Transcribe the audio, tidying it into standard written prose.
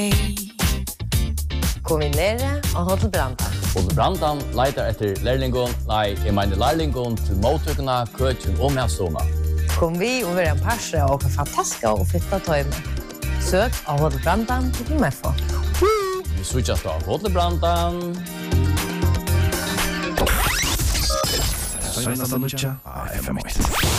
Kom in nere og Hotel Brandan. Hotel Brandan leitar etter lærlingon, jeg mener lærlingon til mottøkene, køkken og medstående. Kom vi og være en parse og fantastiske og fitta tøyme. Søk av Hotel Brandan til Mefo. Vi switchas av Hotel Brandan. Seinasta nutja av FM8.